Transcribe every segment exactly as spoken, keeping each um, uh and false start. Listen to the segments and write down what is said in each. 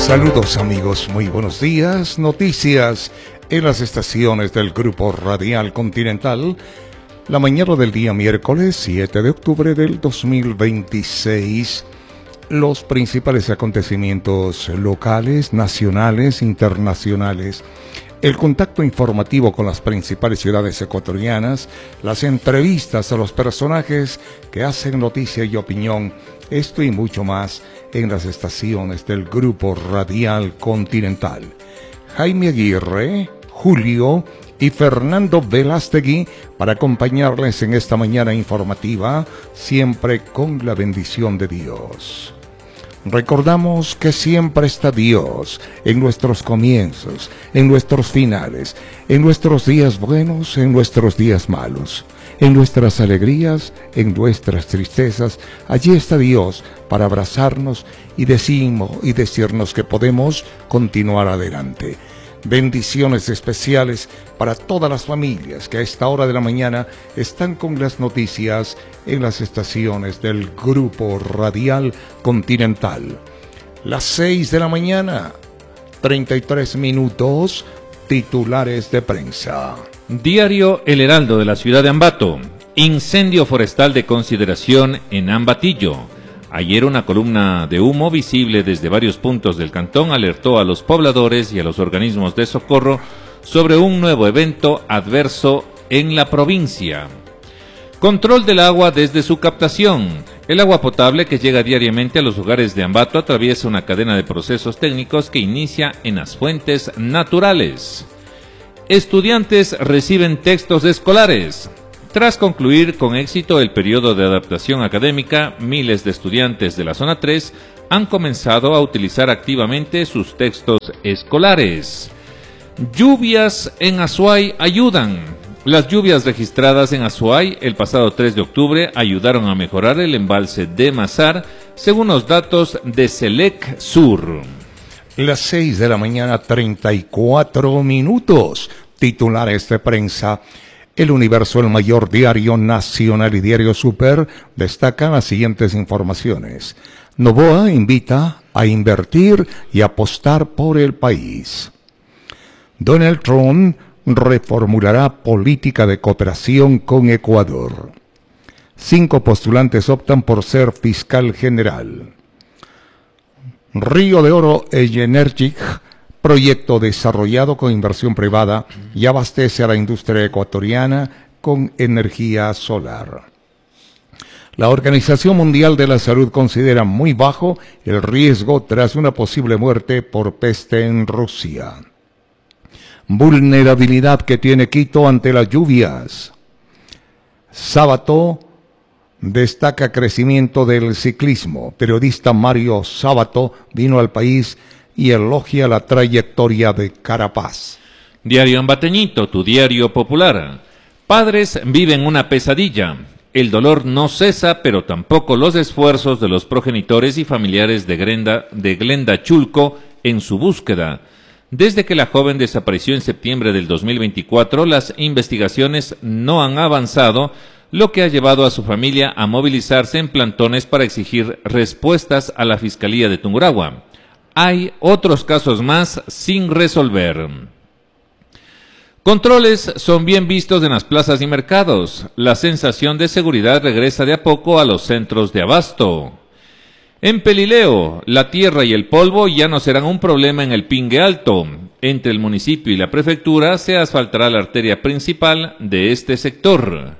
Saludos amigos, muy buenos días. Noticias en las estaciones del Grupo Radial Continental. La mañana del día miércoles siete de octubre del dos mil veintiséis. Los principales acontecimientos locales, nacionales, internacionales. El contacto informativo con las principales ciudades ecuatorianas, las entrevistas a los personajes que hacen noticia y opinión, esto y mucho más en las estaciones del Grupo Radial Continental. Jaime Aguirre, Julio y Fernando Velástegui para acompañarles en esta mañana informativa, siempre con la bendición de Dios. Recordamos que siempre está Dios en nuestros comienzos, en nuestros finales, en nuestros días buenos, en nuestros días malos, en nuestras alegrías, en nuestras tristezas. Allí está Dios para abrazarnos y, decimos, y decirnos que podemos continuar adelante. Bendiciones especiales para todas las familias que a esta hora de la mañana están con las noticias en las estaciones del Grupo Radial Continental. Las seis de la mañana, treinta y tres minutos, titulares de prensa. Diario El Heraldo de la ciudad de Ambato. Incendio forestal de consideración en Ambatillo. Ayer una columna de humo visible desde varios puntos del cantón alertó a los pobladores y a los organismos de socorro sobre un nuevo evento adverso en la provincia. Control del agua desde su captación. El agua potable que llega diariamente a los hogares de Ambato atraviesa una cadena de procesos técnicos que inicia en las fuentes naturales. Estudiantes reciben textos escolares. Tras concluir con éxito el periodo de adaptación académica, miles de estudiantes de la zona tres han comenzado a utilizar activamente sus textos escolares. Lluvias en Azuay ayudan. Las lluvias registradas en Azuay el pasado tres de octubre ayudaron a mejorar el embalse de Mazar, según los datos de Selec Sur. Las seis de la mañana, treinta y cuatro minutos. Titulares de prensa. El Universo, el mayor diario nacional y diario Super, destacan las siguientes informaciones. Noboa invita a invertir y apostar por el país. Donald Trump reformulará política de cooperación con Ecuador. Cinco postulantes optan por ser fiscal general. Río de Oro Energy, proyecto desarrollado con inversión privada y abastece a la industria ecuatoriana con energía solar. La Organización Mundial de la Salud considera muy bajo el riesgo tras una posible muerte por peste en Rusia. Vulnerabilidad que tiene Quito ante las lluvias. Sábato destaca crecimiento del ciclismo. Periodista Mario Sábato vino al país y elogia la trayectoria de Carapaz. Diario Ambateñito, tu diario popular. Padres viven una pesadilla. El dolor no cesa, pero tampoco los esfuerzos de los progenitores y familiares de Glenda, de Glenda Chulco en su búsqueda. Desde que la joven desapareció en septiembre del dos mil veinticuatro, las investigaciones no han avanzado, lo que ha llevado a su familia a movilizarse en plantones para exigir respuestas a la Fiscalía de Tungurahua. Hay otros casos más sin resolver. Controles son bien vistos en las plazas y mercados. La sensación de seguridad regresa de a poco a los centros de abasto. En Pelileo, la tierra y el polvo ya no serán un problema en el Pingue Alto. Entre el municipio y la prefectura se asfaltará la arteria principal de este sector.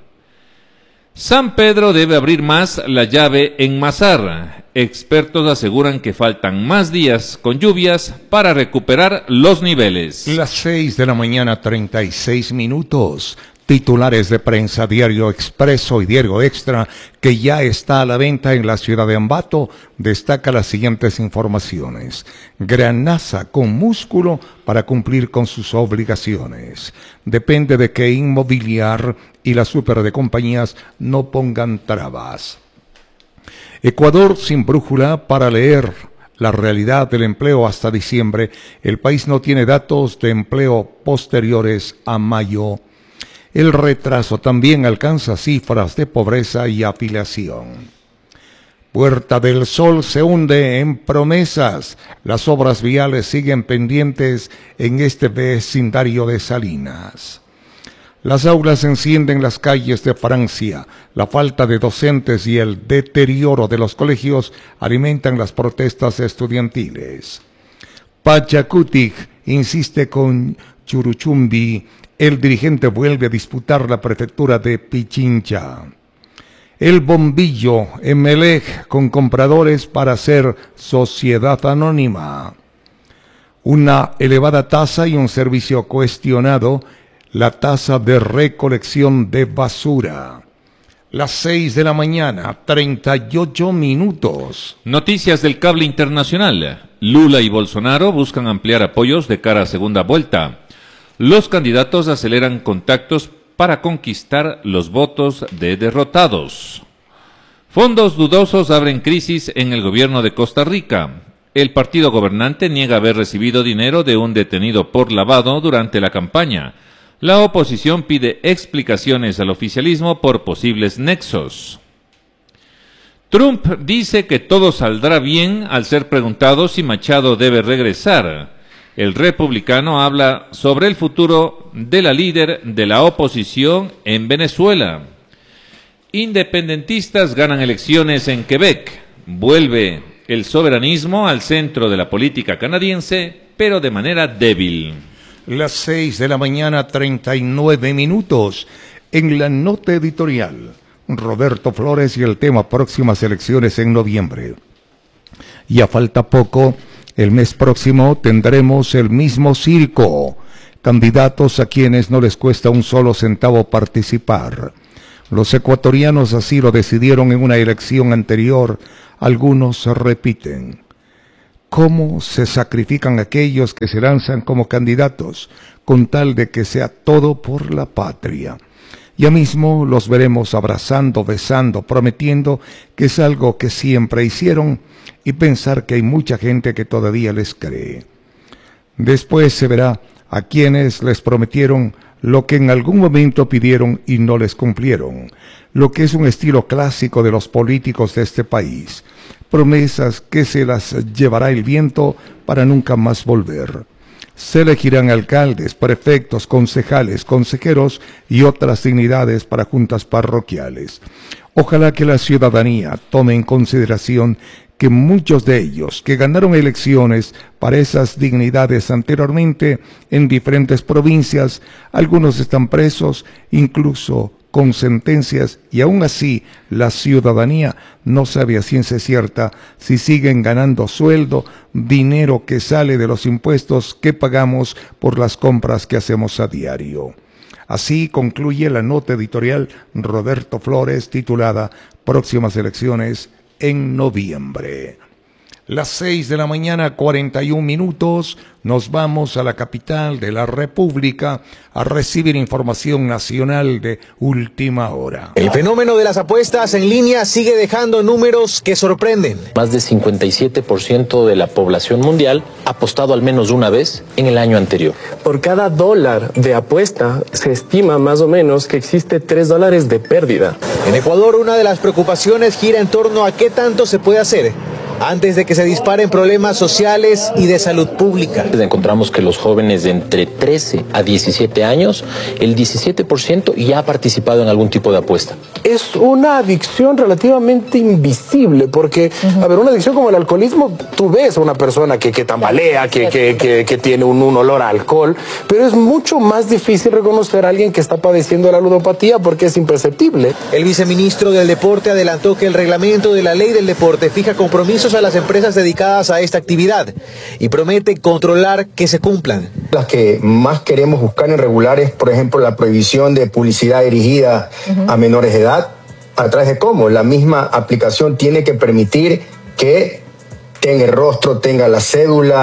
San Pedro debe abrir más la llave en Mazar. Expertos aseguran que faltan más días con lluvias para recuperar los niveles. Las seis de la mañana, treinta y seis minutos. Titulares de prensa, Diario Expreso y Diario Extra, que ya está a la venta en la ciudad de Ambato, destaca las siguientes informaciones. Granaza con músculo para cumplir con sus obligaciones. Depende de que Inmobiliar y la super de compañías no pongan trabas. Ecuador sin brújula para leer la realidad del empleo hasta diciembre. El país no tiene datos de empleo posteriores a mayo. El retraso también alcanza cifras de pobreza y afiliación. Puerta del Sol se hunde en promesas. Las obras viales siguen pendientes en este vecindario de Salinas. Las aulas encienden las calles de Francia. La falta de docentes y el deterioro de los colegios alimentan las protestas estudiantiles. Pachacutic insiste con Churuchumbi. El dirigente vuelve a disputar la prefectura de Pichincha. El Bombillo, Emelec, con compradores para hacer sociedad anónima. Una elevada tasa y un servicio cuestionado, la tasa de recolección de basura. Las seis de la mañana, treinta y ocho minutos. Noticias del cable internacional. Lula y Bolsonaro buscan ampliar apoyos de cara a segunda vuelta. Los candidatos aceleran contactos para conquistar los votos de derrotados. Fondos dudosos abren crisis en el gobierno de Costa Rica. El partido gobernante niega haber recibido dinero de un detenido por lavado durante la campaña. La oposición pide explicaciones al oficialismo por posibles nexos. Trump dice que todo saldrá bien al ser preguntado si Machado debe regresar. El republicano habla sobre el futuro de la líder de la oposición en Venezuela. Independentistas ganan elecciones en Quebec. Vuelve el soberanismo al centro de la política canadiense, pero de manera débil. Las seis de la mañana, treinta y nueve minutos. En la nota editorial, Roberto Flores y el tema próximas elecciones en noviembre. Ya falta poco. El mes próximo tendremos el mismo circo, candidatos a quienes no les cuesta un solo centavo participar. Los ecuatorianos así lo decidieron en una elección anterior, algunos se repiten. ¿Cómo se sacrifican aquellos que se lanzan como candidatos, con tal de que sea todo por la patria? Ya mismo los veremos abrazando, besando, prometiendo que es algo que siempre hicieron, y pensar que hay mucha gente que todavía les cree. Después se verá a quienes les prometieron lo que en algún momento pidieron y no les cumplieron, lo que es un estilo clásico de los políticos de este país, promesas que se las llevará el viento para nunca más volver. Se elegirán alcaldes, prefectos, concejales, consejeros y otras dignidades para juntas parroquiales. Ojalá que la ciudadanía tome en consideración que muchos de ellos que ganaron elecciones para esas dignidades anteriormente en diferentes provincias, algunos están presos, incluso con sentencias, y aún así la ciudadanía no sabe a ciencia cierta si siguen ganando sueldo, dinero que sale de los impuestos que pagamos por las compras que hacemos a diario. Así concluye la nota editorial Roberto Flores titulada Próximas elecciones en noviembre. Las seis de la mañana, cuarenta y un minutos, nos vamos a la capital de la República a recibir información nacional de última hora. El fenómeno de las apuestas en línea sigue dejando números que sorprenden. Más de cincuenta y siete por ciento de la población mundial ha apostado al menos una vez en el año anterior. Por cada dólar de apuesta se estima más o menos que existe tres dólares de pérdida. En Ecuador, una de las preocupaciones gira en torno a qué tanto se puede hacer antes de que se disparen problemas sociales y de salud pública. Encontramos que los jóvenes de entre trece a diecisiete años, el diecisiete por ciento ya ha participado en algún tipo de apuesta. Es una adicción relativamente invisible, porque, uh-huh. a ver, una adicción como el alcoholismo, tú ves a una persona que, que tambalea, que, que, que, que tiene un, un olor a alcohol, pero es mucho más difícil reconocer a alguien que está padeciendo la ludopatía porque es imperceptible. El viceministro del Deporte adelantó que el reglamento de la ley del deporte fija compromisos a las empresas dedicadas a esta actividad y promete controlar que se cumplan. Las que más queremos buscar en regular es, por ejemplo, la prohibición de publicidad dirigida uh-huh. a menores de edad. ¿A través de cómo? La misma aplicación tiene que permitir que tenga el rostro, tenga la cédula.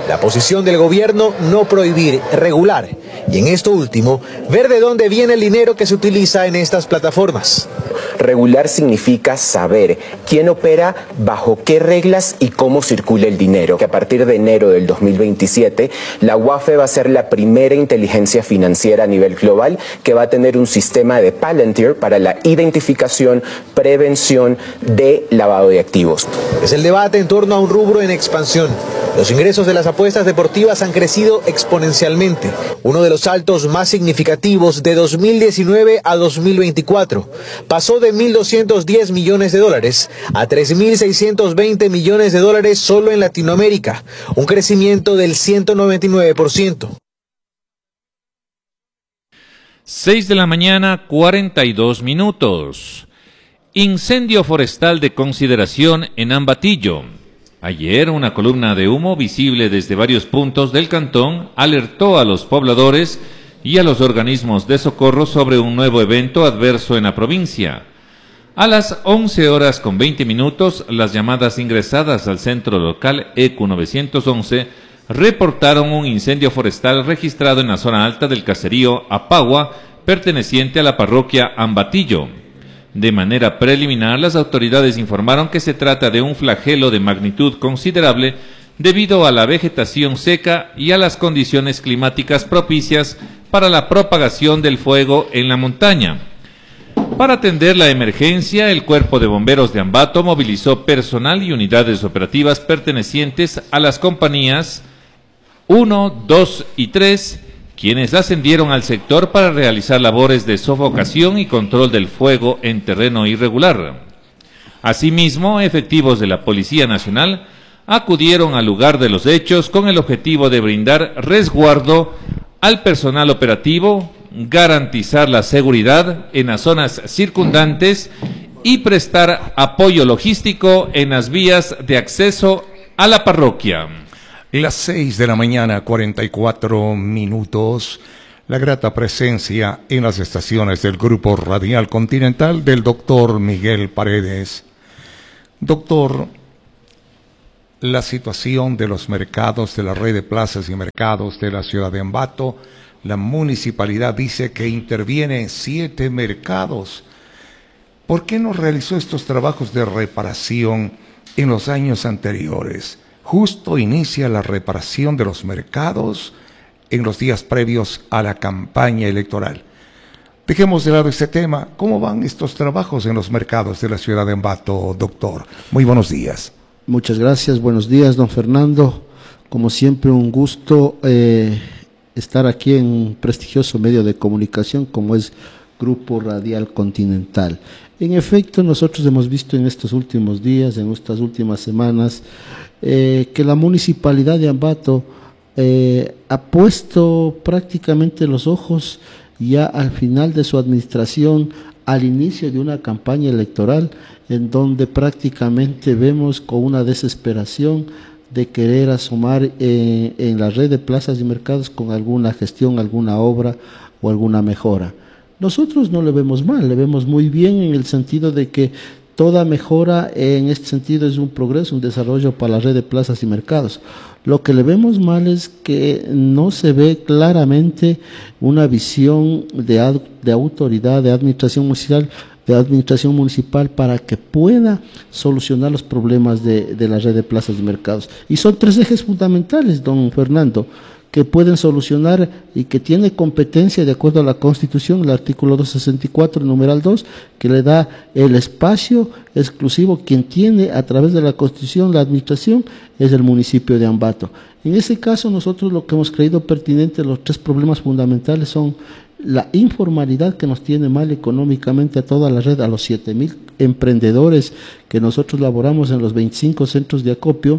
La posición del gobierno: no prohibir, regular. Y en esto último, ver de dónde viene el dinero que se utiliza en estas plataformas. Regular significa saber quién opera, bajo qué reglas y cómo circula el dinero. Que a partir de enero del dos mil veintisiete, la UAFE va a ser la primera inteligencia financiera a nivel global que va a tener un sistema de Palantir para la identificación, prevención de lavado de activos. Es el debate en torno a un rubro en expansión. Los ingresos de las apuestas deportivas han crecido exponencialmente, uno de los saltos más significativos de dos mil diecinueve a dos mil veinticuatro. Pasó de mil doscientos diez millones de dólares a tres mil seiscientos veinte millones de dólares solo en Latinoamérica, un crecimiento del ciento noventa y nueve por ciento. seis de la mañana, cuarenta y dos minutos. Incendio forestal de consideración en Ambatillo. Ayer, una columna de humo visible desde varios puntos del cantón alertó a los pobladores y a los organismos de socorro sobre un nuevo evento adverso en la provincia. A las once horas con veinte minutos, las llamadas ingresadas al centro local E Q novecientos once reportaron un incendio forestal registrado en la zona alta del caserío Apagua, perteneciente a la parroquia Ambatillo. De manera preliminar, las autoridades informaron que se trata de un flagelo de magnitud considerable debido a la vegetación seca y a las condiciones climáticas propicias para la propagación del fuego en la montaña. Para atender la emergencia, el Cuerpo de Bomberos de Ambato movilizó personal y unidades operativas pertenecientes a las compañías uno, dos y tres, quienes ascendieron al sector para realizar labores de sofocación y control del fuego en terreno irregular. Asimismo, efectivos de la Policía Nacional acudieron al lugar de los hechos con el objetivo de brindar resguardo al personal operativo, garantizar la seguridad en las zonas circundantes y prestar apoyo logístico en las vías de acceso a la parroquia. Las seis de la mañana, cuarenta y cuatro minutos. La grata presencia en las estaciones del Grupo Radial Continental del doctor Miguel Paredes. Doctor, la situación de los mercados, de la red de plazas y mercados de la ciudad de Ambato, la municipalidad dice que interviene siete mercados. ¿Por qué no realizó estos trabajos de reparación en los años anteriores? Justo inicia la reparación de los mercados en los días previos a la campaña electoral. Dejemos de lado este tema. ¿Cómo van estos trabajos en los mercados de la ciudad de Ambato, doctor? Muy buenos días. Muchas gracias, buenos días, don Fernando. Como siempre, un gusto eh, estar aquí en un prestigioso medio de comunicación como es Grupo Radial Continental. En efecto, nosotros hemos visto en estos últimos días, en estas últimas semanas, eh, que la municipalidad de Ambato eh, ha puesto prácticamente los ojos ya al final de su administración, al inicio de una campaña electoral, en donde prácticamente vemos con una desesperación de querer asomar eh, en la red de plazas y mercados con alguna gestión, alguna obra o alguna mejora. Nosotros no le vemos mal, le vemos muy bien en el sentido de que toda mejora en este sentido es un progreso, un desarrollo para la red de plazas y mercados. Lo que le vemos mal es que no se ve claramente una visión de, de autoridad, de administración municipal, de administración municipal para que pueda solucionar los problemas de, de la red de plazas y mercados. Y son tres ejes fundamentales, don Fernando, que pueden solucionar y que tiene competencia de acuerdo a la Constitución, el artículo doscientos sesenta y cuatro, numeral dos, que le da el espacio exclusivo. Quien tiene a través de la Constitución la administración es el municipio de Ambato. En ese caso, nosotros lo que hemos creído pertinente, los tres problemas fundamentales son la informalidad que nos tiene mal económicamente a toda la red, a los siete mil emprendedores que nosotros laboramos en los veinticinco centros de acopio,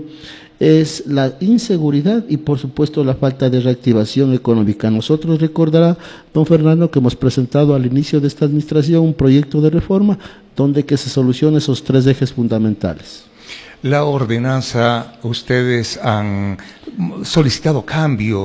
es la inseguridad y por supuesto la falta de reactivación económica. Nosotros recordará, don Fernando, que hemos presentado al inicio de esta administración un proyecto de reforma donde que se solucionen esos tres ejes fundamentales. La ordenanza, ustedes han solicitado cambios.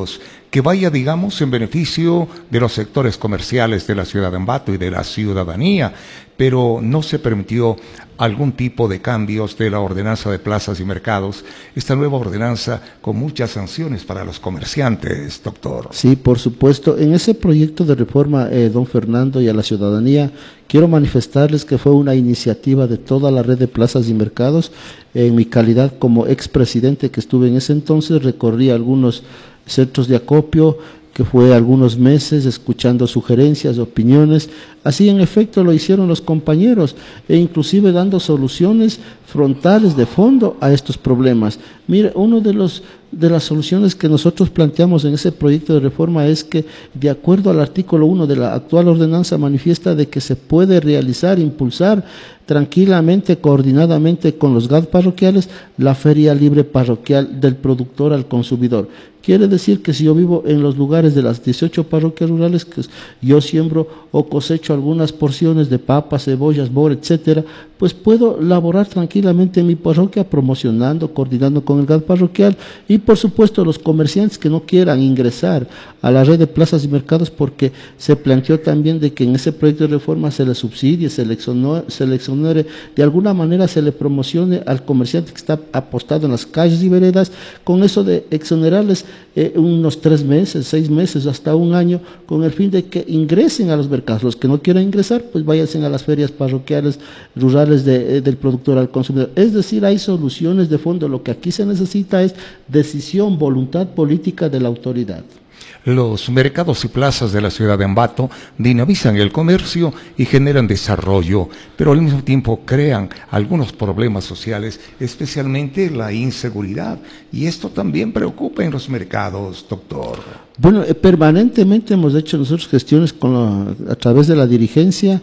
que vaya, digamos, en beneficio de los sectores comerciales de la ciudad de Ambato y de la ciudadanía, pero no se permitió algún tipo de cambios de la ordenanza de plazas y mercados, esta nueva ordenanza con muchas sanciones para los comerciantes, doctor. Sí, por supuesto. En ese proyecto de reforma, eh, don Fernando, y a la ciudadanía, quiero manifestarles que fue una iniciativa de toda la red de plazas y mercados. En mi calidad como expresidente que estuve en ese entonces, recorrí algunos centros de acopio, que fue algunos meses escuchando sugerencias, opiniones. Así en efecto lo hicieron los compañeros, e inclusive dando soluciones frontales de fondo a estos problemas. Mire, uno de los de las soluciones que nosotros planteamos en ese proyecto de reforma es que, de acuerdo al artículo uno de la actual ordenanza, manifiesta de que se puede realizar, impulsar tranquilamente, coordinadamente con los G A D parroquiales, la feria libre parroquial del productor al consumidor. Quiere decir que si yo vivo en los lugares de las dieciocho parroquias rurales, que yo siembro o cosecho algunas porciones de papas, cebollas, bor, etcétera, pues puedo laborar tranquilamente en mi parroquia, promocionando, coordinando con el G A D parroquial, y por supuesto los comerciantes que no quieran ingresar a la red de plazas y mercados, porque se planteó también de que en ese proyecto de reforma se le subsidie, se le exonere, se le exonere, de alguna manera se le promocione al comerciante que está apostado en las calles y veredas, con eso de exonerarles eh, unos tres meses, seis meses, hasta un año, con el fin de que ingresen a los mercados. Los que no quieran ingresar, pues váyanse a las ferias parroquiales rurales de, eh, del productor al consumidor. Es decir, hay soluciones de fondo. Lo que aquí se necesita es decisión, voluntad política de la autoridad. Los mercados y plazas de la ciudad de Ambato dinamizan el comercio y generan desarrollo, pero al mismo tiempo crean algunos problemas sociales, especialmente la inseguridad. Y esto también preocupa en los mercados, doctor. Bueno, eh, permanentemente hemos hecho nosotros gestiones con la, a través de la dirigencia,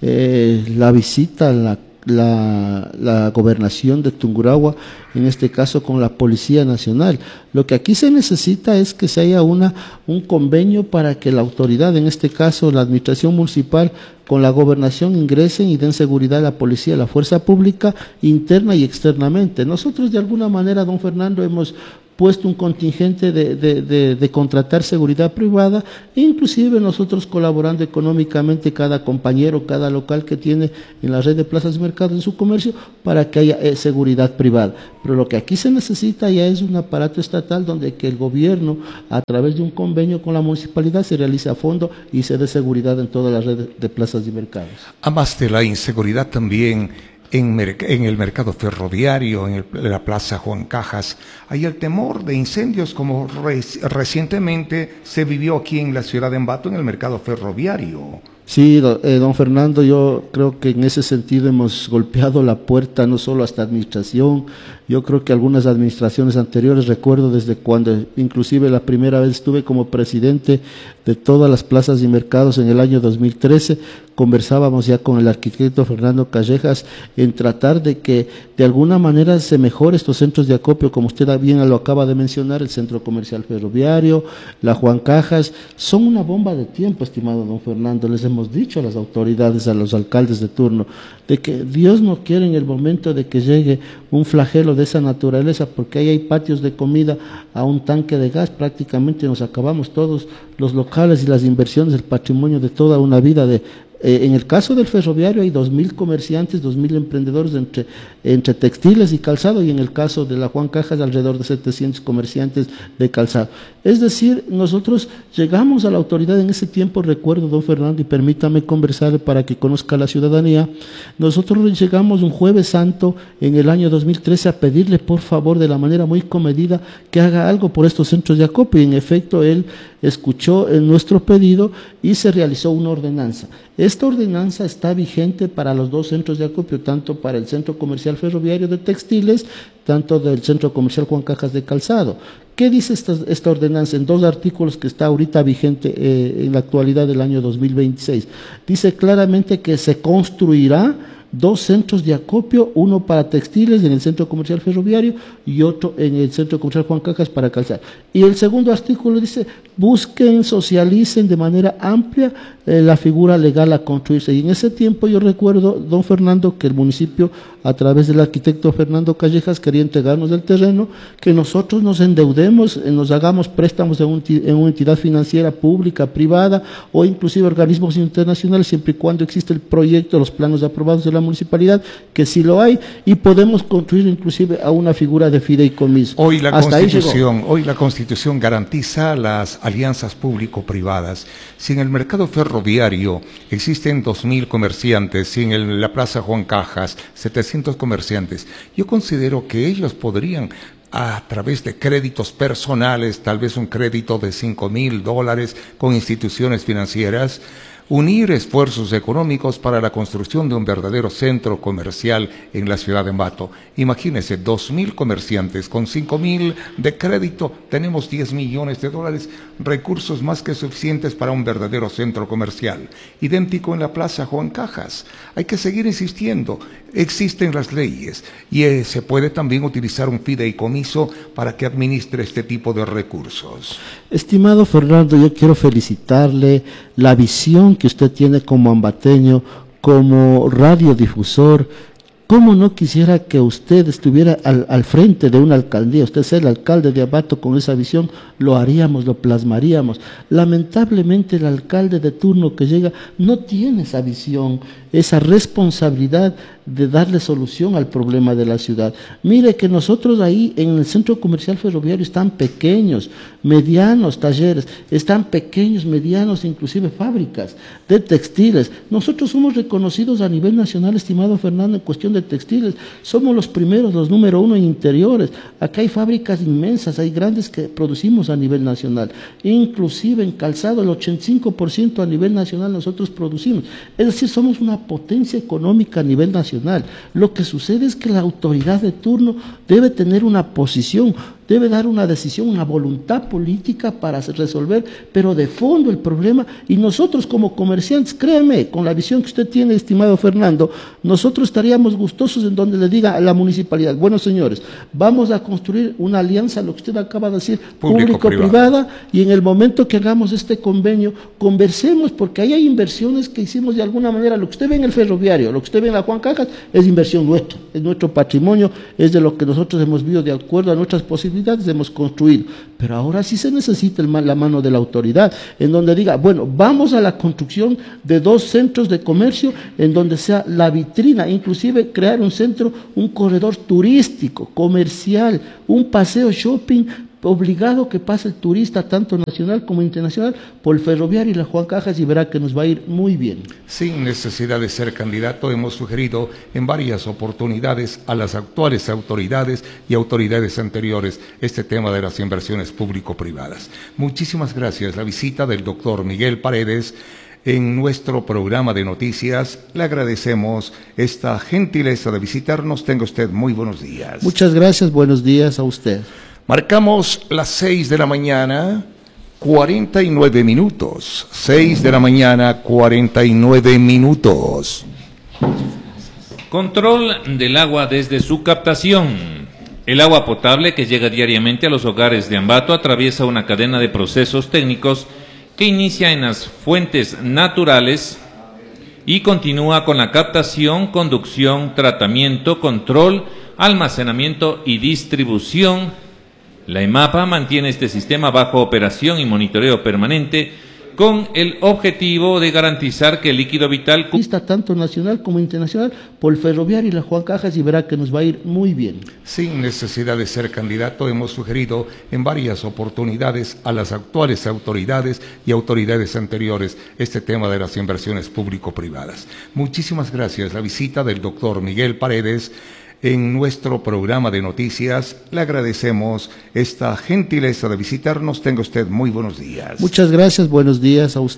eh, la visita, la La, la gobernación de Tungurahua, en este caso con la Policía Nacional. Lo que aquí se necesita es que se haya una, un convenio para que la autoridad, en este caso la administración municipal, con la gobernación ingresen y den seguridad a la policía, a la fuerza pública, interna y externamente. Nosotros de alguna manera, don Fernando, hemos puesto un contingente de, de, de, de contratar seguridad privada, e inclusive nosotros colaborando económicamente, cada compañero, cada local que tiene en la red de plazas y mercados en su comercio, para que haya eh, seguridad privada. Pero lo que aquí se necesita ya es un aparato estatal donde que el gobierno, a través de un convenio con la municipalidad, se realice a fondo y se dé seguridad en toda la red de, de plazas y mercados. Además de la inseguridad, también En, en el mercado ferroviario, en, el, en la plaza Juan Cajas, hay el temor de incendios, como re, recientemente se vivió aquí en la ciudad de Ambato en el mercado ferroviario. Sí, eh, don Fernando, yo creo que en ese sentido hemos golpeado la puerta no solo a esta administración. Yo creo que algunas administraciones anteriores, recuerdo desde cuando inclusive la primera vez estuve como presidente de todas las plazas y mercados en el año dos mil trece, conversábamos ya con el arquitecto Fernando Callejas en tratar de que de alguna manera se mejore estos centros de acopio, como usted bien lo acaba de mencionar, el Centro Comercial Ferroviario, la Juan Cajas, son una bomba de tiempo, estimado don Fernando. Les hemos dicho a las autoridades, a los alcaldes de turno, de que Dios no quiere en el momento de que llegue un flagelo de esa naturaleza, porque ahí hay patios de comida a un tanque de gas, prácticamente nos acabamos todos los locales y las inversiones, el patrimonio de toda una vida de... Eh, en el caso del ferroviario hay dos mil comerciantes, dos mil emprendedores entre, entre textiles y calzado, y en el caso de la Juan Cajas alrededor de setecientos comerciantes de calzado. Es decir, nosotros llegamos a la autoridad en ese tiempo, recuerdo, don Fernando, y permítame conversar para que conozca la ciudadanía, nosotros llegamos un jueves santo en el año dos mil trece a pedirle por favor de la manera muy comedida que haga algo por estos centros de acopio, y en efecto él escuchó en nuestro pedido y se realizó una ordenanza. Esta ordenanza está vigente para los dos centros de acopio, tanto para el Centro Comercial Ferroviario de Textiles, tanto del Centro Comercial Juan Cajas de Calzado. ¿Qué dice esta, esta ordenanza? En dos artículos que está ahorita vigente eh, en la actualidad del año dos mil veintiséis. Dice claramente que se construirá dos centros de acopio, uno para textiles en el Centro Comercial Ferroviario y otro en el Centro Comercial Juan Cajas para calzar. Y el segundo artículo dice, busquen, socialicen de manera amplia eh, la figura legal a construirse. Y en ese tiempo yo recuerdo, don Fernando, que el municipio, a través del arquitecto Fernando Callejas, quería entregarnos el terreno, que nosotros nos endeudemos, eh, nos hagamos préstamos en, un, en una entidad financiera pública, privada, o inclusive organismos internacionales, siempre y cuando existe el proyecto, los planos aprobados de la municipalidad, que sí lo hay, y podemos construir inclusive a una figura de fideicomiso. Hoy la Hasta Constitución, hoy la Constitución garantiza las alianzas público-privadas. Si en el mercado ferroviario existen dos mil comerciantes, si en el, la Plaza Juan Cajas setecientos comerciantes, yo considero que ellos podrían, a través de créditos personales, tal vez un crédito de cinco mil dólares con instituciones financieras, unir esfuerzos económicos para la construcción de un verdadero centro comercial en la ciudad de Ambato. Imagínense, dos mil comerciantes con cinco mil de crédito, tenemos diez millones de dólares, recursos más que suficientes para un verdadero centro comercial. Idéntico en la Plaza Juan Cajas. Hay que seguir insistiendo, existen las leyes y eh, se puede también utilizar un fideicomiso para que administre este tipo de recursos. Estimado Fernando, yo quiero felicitarle la visión que usted tiene como ambateño, como radiodifusor. ¿Cómo no quisiera que usted estuviera al, al frente de una alcaldía? Usted es el alcalde de Ambato, con esa visión lo haríamos, lo plasmaríamos. Lamentablemente el alcalde de turno que llega no tiene esa visión, esa responsabilidad de darle solución al problema de la ciudad. Mire que nosotros ahí en el centro comercial ferroviario están pequeños, medianos talleres, están pequeños, medianos, inclusive fábricas de textiles. Nosotros somos reconocidos a nivel nacional, estimado Fernando, en cuestión de textiles. Somos los primeros, los número uno en interiores. Acá hay fábricas inmensas, hay grandes que producimos a nivel nacional. Inclusive en calzado, el ochenta y cinco por ciento a nivel nacional nosotros producimos. Es decir, somos una potencia económica a nivel nacional. Lo que sucede es que la autoridad de turno debe tener una posición, debe dar una decisión, una voluntad política para resolver, pero de fondo el problema. Y nosotros como comerciantes, créeme, con la visión que usted tiene, estimado Fernando, nosotros estaríamos gustosos en donde le diga a la municipalidad: bueno, señores, vamos a construir una alianza, lo que usted acaba de decir, público-privada, y en el momento que hagamos este convenio, conversemos, porque ahí hay inversiones que hicimos de alguna manera. Lo que usted ve en el ferroviario, lo que usted ve en la Juan Cajas, es inversión nuestra, es nuestro patrimonio, es de lo que nosotros hemos visto de acuerdo a nuestras posibilidades, hemos construido. Pero ahora sí se necesita el, la mano de la autoridad, en donde diga: bueno, vamos a la construcción de dos centros de comercio, en donde sea la vitrina, inclusive crear un centro, un corredor turístico, comercial, un paseo shopping obligado, que pase el turista tanto nacional como internacional por el ferroviario y la Juan Cajas, y verá que nos va a ir muy bien. Sin necesidad de ser candidato, hemos sugerido en varias oportunidades a las actuales autoridades y autoridades anteriores este tema de las inversiones público-privadas. Muchísimas gracias. La visita del doctor Miguel Paredes en nuestro programa de noticias. Le agradecemos esta gentileza de visitarnos. Tenga usted muy buenos días. Muchas gracias, buenos días a usted. Marcamos las seis de la mañana, cuarenta y nueve minutos. Seis de la mañana, cuarenta y nueve minutos. Control del agua desde su captación. El agua potable que llega diariamente a los hogares de Ambato atraviesa una cadena de procesos técnicos que inicia en las fuentes naturales y continúa con la captación, conducción, tratamiento, control, almacenamiento y distribución. La EMAPA mantiene este sistema bajo operación y monitoreo permanente con el objetivo de garantizar que el líquido vital está tanto nacional como internacional por el ferroviario y la Juan Cajas, y verá que nos va a ir muy bien. Sin necesidad de ser candidato, hemos sugerido en varias oportunidades a las actuales autoridades y autoridades anteriores este tema de las inversiones público-privadas. Muchísimas gracias. La visita del doctor Miguel Paredes en nuestro programa de noticias. Le agradecemos esta gentileza de visitarnos. Tenga usted muy buenos días. Muchas gracias, buenos días a usted.